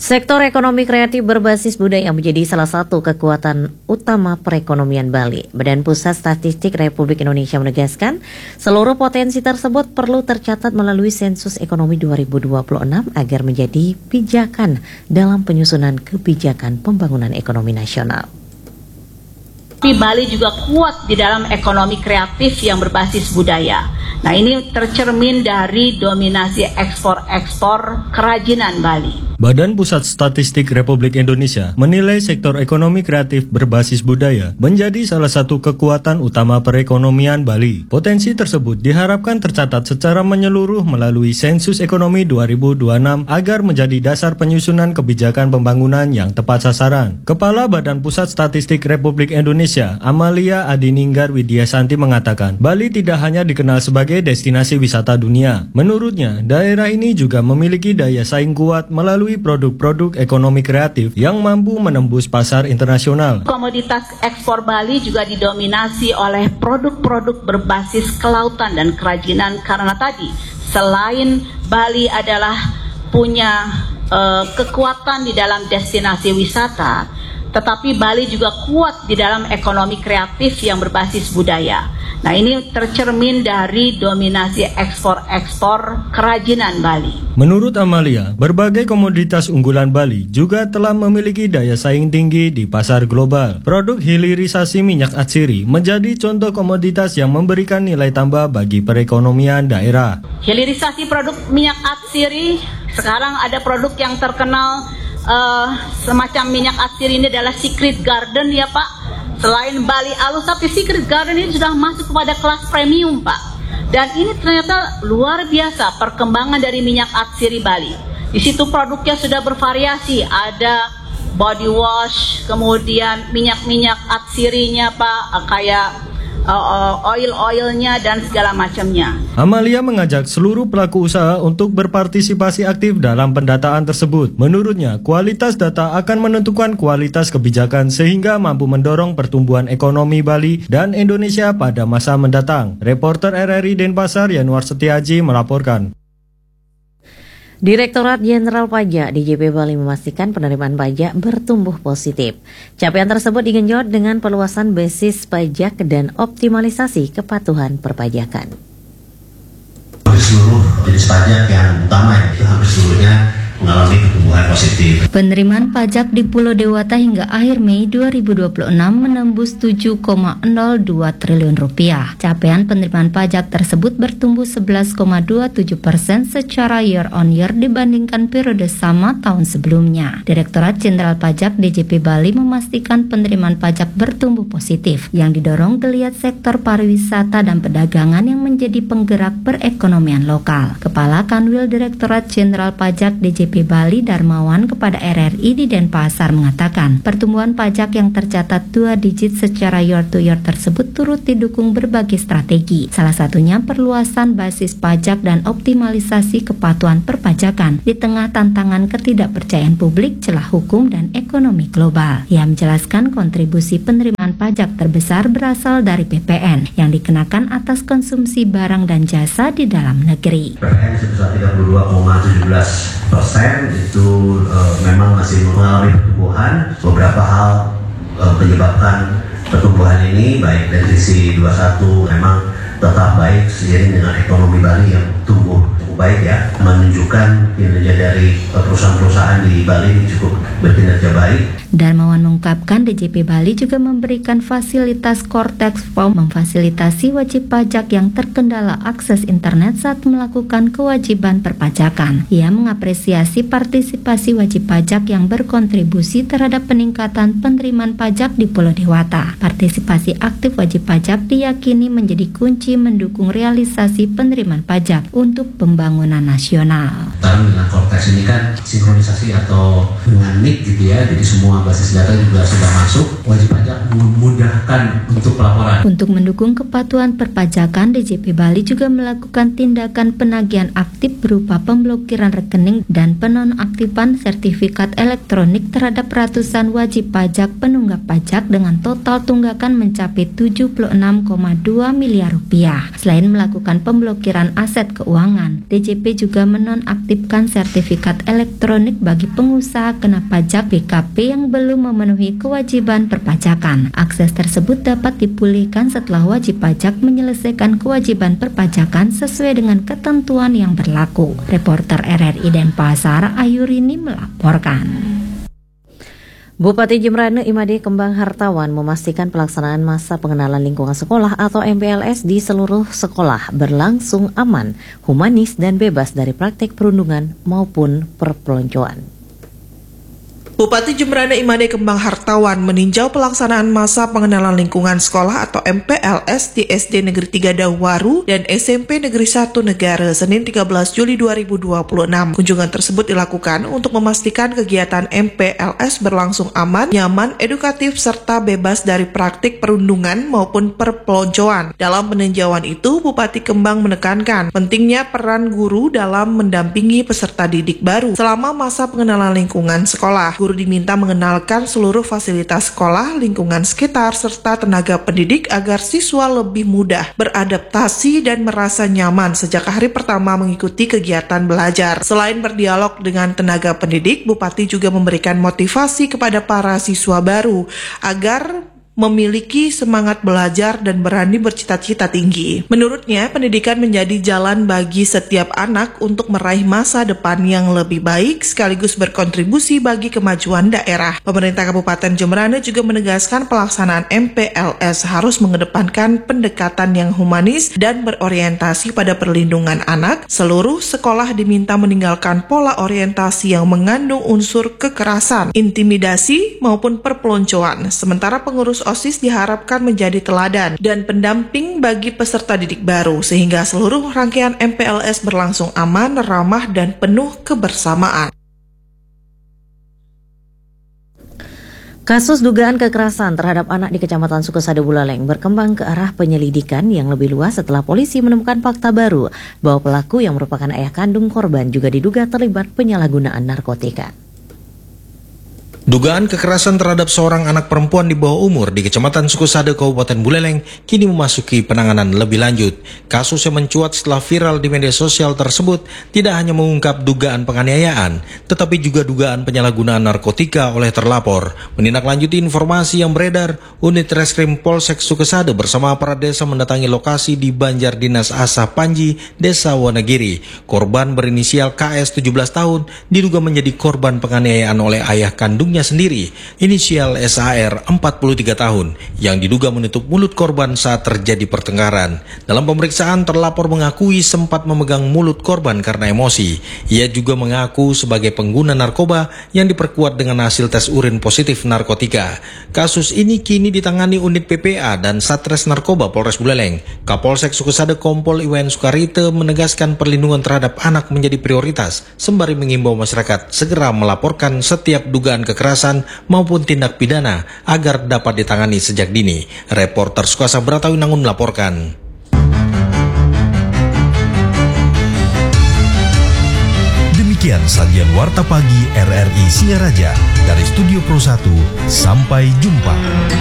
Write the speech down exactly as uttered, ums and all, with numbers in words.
Sektor ekonomi kreatif berbasis budaya menjadi salah satu kekuatan utama perekonomian Bali. Badan Pusat Statistik Republik Indonesia menegaskan, seluruh potensi tersebut perlu tercatat melalui sensus ekonomi dua ribu dua puluh enam agar menjadi pijakan dalam penyusunan kebijakan pembangunan ekonomi nasional. Tapi Bali juga kuat di dalam ekonomi kreatif yang berbasis budaya. Nah, ini tercermin dari dominasi ekspor-ekspor kerajinan Bali. Badan Pusat Statistik Republik Indonesia menilai sektor ekonomi kreatif berbasis budaya menjadi salah satu kekuatan utama perekonomian Bali. Potensi tersebut diharapkan tercatat secara menyeluruh melalui sensus ekonomi dua ribu dua puluh enam agar menjadi dasar penyusunan kebijakan pembangunan yang tepat sasaran. Kepala Badan Pusat Statistik Republik Indonesia, Amalia Adininggar Widyasanti mengatakan, Bali tidak hanya dikenal sebagai destinasi wisata dunia. Menurutnya, daerah ini juga memiliki daya saing kuat melalui produk-produk ekonomi kreatif yang mampu menembus pasar internasional. Komoditas ekspor Bali juga didominasi oleh produk-produk berbasis kelautan dan kerajinan karena tadi, selain Bali adalah punya uh, kekuatan di dalam destinasi wisata, tetapi Bali juga kuat di dalam ekonomi kreatif yang berbasis budaya. Nah, ini tercermin dari dominasi ekspor-ekspor kerajinan Bali. Menurut Amalia, berbagai komoditas unggulan Bali juga telah memiliki daya saing tinggi di pasar global. Produk hilirisasi minyak atsiri menjadi contoh komoditas yang memberikan nilai tambah bagi perekonomian daerah. Hilirisasi produk minyak atsiri, sekarang ada produk yang terkenal uh, semacam minyak atsiri ini adalah Secret Garden ya Pak. Selain Bali Alus, tapi Secret Garden ini sudah masuk kepada kelas premium Pak. Dan ini ternyata luar biasa perkembangan dari minyak atsiri Bali. Di situ produknya sudah bervariasi, ada body wash, kemudian minyak-minyak atsirinya Pak, kayak uh, oil-oilnya dan segala macamnya. Amalia mengajak seluruh pelaku usaha untuk berpartisipasi aktif dalam pendataan tersebut. Menurutnya, kualitas data akan menentukan kualitas kebijakan sehingga mampu mendorong pertumbuhan ekonomi Bali dan Indonesia pada masa mendatang. Reporter R R I Denpasar Yanuar Setiaji melaporkan. Direktorat Jenderal Pajak D J P Bali memastikan penerimaan pajak bertumbuh positif. Capaian tersebut digenjot dengan perluasan basis pajak dan optimalisasi kepatuhan perpajakan. Seluruh jenis pajak yang utama itu hampir seluruhnya mengalami pertumbuhan positif. Penerimaan pajak di Pulau Dewata hingga akhir Mei dua ribu dua puluh enam menembus tujuh koma nol dua triliun rupiah. Capaian penerimaan pajak tersebut bertumbuh sebelas koma dua tujuh persen secara year on year dibandingkan periode sama tahun sebelumnya. Direktorat Jenderal Pajak D J P Bali memastikan penerimaan pajak bertumbuh positif yang didorong geliat sektor pariwisata dan perdagangan yang menjadi penggerak perekonomian lokal. Kepala Kanwil Direktorat Jenderal Pajak D J P Bali Darmawan kepada R R I di Denpasar mengatakan pertumbuhan pajak yang tercatat dua digit secara year to year tersebut turut didukung berbagai strategi. Salah satunya perluasan basis pajak dan optimalisasi kepatuhan perpajakan di tengah tantangan ketidakpercayaan publik, celah hukum dan ekonomi global. Ia menjelaskan kontribusi penerimaan pajak terbesar berasal dari P P N yang dikenakan atas konsumsi barang dan jasa di dalam negeri. P P N sebesar tiga puluh dua koma tujuh belas persen itu uh, memang masih mengalami pertumbuhan. Beberapa hal uh, menyebabkan pertumbuhan ini, baik dari sisi dua puluh satu memang tetap baik seiring dengan ekonomi Bali yang tumbuh cukup baik ya, menunjukkan kinerja dari perusahaan-perusahaan di Bali cukup berkinerja baik. Darmawan mengungkapkan D J P Bali juga memberikan fasilitas Core Tax Form memfasilitasi wajib pajak yang terkendala akses internet saat melakukan kewajiban perpajakan. Ia mengapresiasi partisipasi wajib pajak yang berkontribusi terhadap peningkatan penerimaan pajak di Pulau Dewata. Partisipasi aktif wajib pajak diyakini menjadi kunci mendukung realisasi penerimaan pajak untuk pembangunan nasional. Sekarang dengan Core Tax ini kan sinkronisasi atau dengan N I C gitu ya, jadi semua basis data juga sudah masuk, wajib pajak memudahkan untuk pelaporan. Untuk mendukung kepatuhan perpajakan, D J P Bali juga melakukan tindakan penagihan aktif berupa pemblokiran rekening dan penonaktifan sertifikat elektronik terhadap ratusan wajib pajak penunggak pajak dengan total tunggakan mencapai tujuh puluh enam koma dua miliar rupiah. Selain melakukan pemblokiran aset keuangan, D J P juga menonaktifkan sertifikat sertifikat elektronik bagi pengusaha kena pajak P K P yang belum memenuhi kewajiban perpajakan. Akses tersebut dapat dipulihkan setelah wajib pajak menyelesaikan kewajiban perpajakan sesuai dengan ketentuan yang berlaku. Reporter R R I Denpasar, Ayurini melaporkan. Bupati Jembrana Imade Kembang Hartawan memastikan pelaksanaan masa pengenalan lingkungan sekolah atau M P L S di seluruh sekolah berlangsung aman, humanis, dan bebas dari praktik perundungan maupun perpeloncoan. Bupati Jembrana Imade Kembang Hartawan meninjau pelaksanaan masa pengenalan lingkungan sekolah atau M P L S di S D Negeri tiga Dauwaru dan S M P Negeri satu Negara Senin tiga belas Juli dua ribu dua puluh enam. Kunjungan tersebut dilakukan untuk memastikan kegiatan M P L S berlangsung aman, nyaman, edukatif, serta bebas dari praktik perundungan maupun perpeloncoan. Dalam peninjauan itu, Bupati Kembang menekankan pentingnya peran guru dalam mendampingi peserta didik baru selama masa pengenalan lingkungan sekolah. Guru diminta mengenalkan seluruh fasilitas sekolah, lingkungan sekitar, serta tenaga pendidik agar siswa lebih mudah beradaptasi dan merasa nyaman sejak hari pertama mengikuti kegiatan belajar. Selain berdialog dengan tenaga pendidik, Bupati juga memberikan motivasi kepada para siswa baru agar memiliki semangat belajar dan berani bercita-cita tinggi. Menurutnya, pendidikan menjadi jalan bagi setiap anak untuk meraih masa depan yang lebih baik sekaligus berkontribusi bagi kemajuan daerah. Pemerintah Kabupaten Jembrana juga menegaskan pelaksanaan M P L S harus mengedepankan pendekatan yang humanis dan berorientasi pada perlindungan anak. Seluruh sekolah diminta meninggalkan pola orientasi yang mengandung unsur kekerasan, intimidasi maupun perpeloncoan. Sementara pengurus OSIS diharapkan menjadi teladan dan pendamping bagi peserta didik baru sehingga seluruh rangkaian M P L S berlangsung aman, ramah, dan penuh kebersamaan. Kasus dugaan kekerasan terhadap anak di Kecamatan Sukesada Buleleng berkembang ke arah penyelidikan yang lebih luas setelah polisi menemukan fakta baru bahwa pelaku yang merupakan ayah kandung korban juga diduga terlibat penyalahgunaan narkotika. Dugaan kekerasan terhadap seorang anak perempuan di bawah umur di Kecamatan Sukesada, Kabupaten Buleleng kini memasuki penanganan lebih lanjut. Kasus yang mencuat setelah viral di media sosial tersebut tidak hanya mengungkap dugaan penganiayaan, tetapi juga dugaan penyalahgunaan narkotika oleh terlapor. Menindaklanjuti informasi yang beredar, Unit Reskrim Polsek Sukesada bersama aparat desa mendatangi lokasi di Banjar Dinas Asah Panji, Desa Wonogiri. Korban berinisial K S tujuh belas tahun diduga menjadi korban penganiayaan oleh ayah kandung sendiri, inisial S A R empat puluh tiga tahun, yang diduga menutup mulut korban saat terjadi pertengkaran. Dalam pemeriksaan, terlapor mengakui sempat memegang mulut korban karena emosi. Ia juga mengaku sebagai pengguna narkoba yang diperkuat dengan hasil tes urin positif narkotika. Kasus ini kini ditangani Unit P P A dan Satres Narkoba Polres Buleleng. Kapolsek Sukesada Kompol Iwan Sukarite menegaskan perlindungan terhadap anak menjadi prioritas, sembari mengimbau masyarakat segera melaporkan setiap dugaan kekerasan kekerasan maupun tindak pidana agar dapat ditangani sejak dini. Reporter Sukasa Bratawinangun melaporkan. Demikian sajian Warta Pagi R R I Singaraja dari Studio Pro satu. Sampai jumpa.